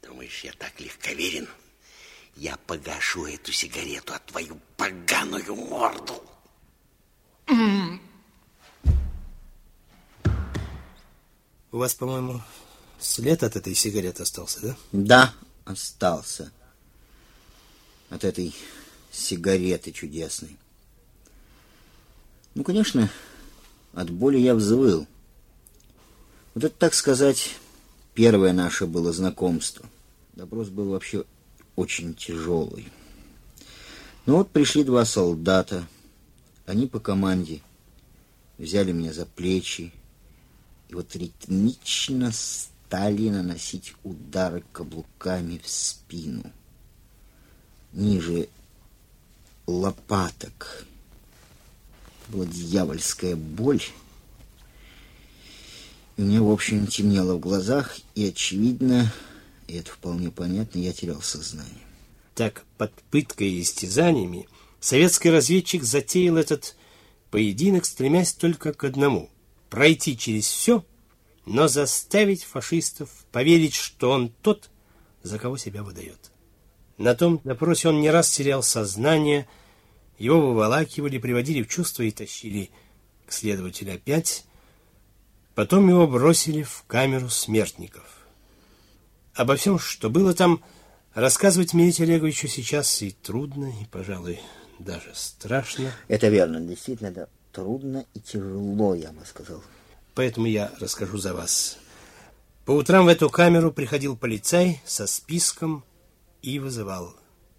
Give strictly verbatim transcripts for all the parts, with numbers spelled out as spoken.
Думаешь, я так легковерен? Я погашу эту сигарету от твою поганую морду. У вас, по-моему, след от этой сигареты остался, да? Да, остался. От этой сигареты чудесной. Ну, конечно, от боли я взвыл. Вот это, так сказать, первое наше было знакомство. Допрос был вообще очень тяжелый. Ну вот пришли два солдата. Они по команде взяли меня за плечи и вот ритмично стали наносить удары каблуками в спину. Ниже лопаток была дьявольская боль. И у меня, в общем, темнело в глазах, и, очевидно, и это вполне понятно, я терял сознание. Так, под пыткой и истязаниями советский разведчик затеял этот поединок, стремясь только к одному — пройти через все, но заставить фашистов поверить, что он тот, за кого себя выдает. На том допросе он не раз терял сознание, его выволакивали, приводили в чувство и тащили к следователю опять. Потом его бросили в камеру смертников. Обо всем, что было там, рассказывать Мирите Олеговичу сейчас и трудно, и, пожалуй, даже страшно. Это верно, действительно, это трудно и тяжело, я бы сказал. Поэтому я расскажу за вас. По утрам в эту камеру приходил полицай со списком и вызывал.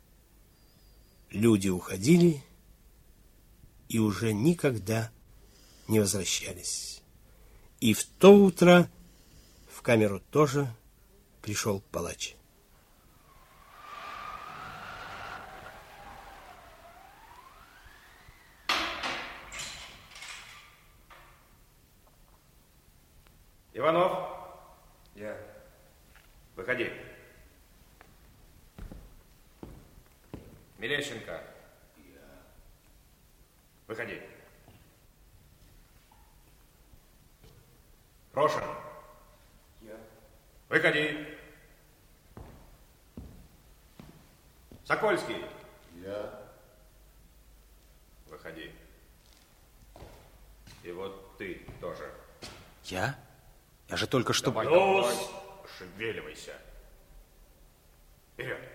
Люди уходили и уже никогда не возвращались. И в то утро в камеру тоже пришел палач. Иванов? Я. Выходи. Мелещенко? Я. Выходи. Прошин? Я. Выходи. Сокольский? Я. Выходи. И вот ты тоже. Я? Я же только что... Давай, давай, шевеливайся. Вперед.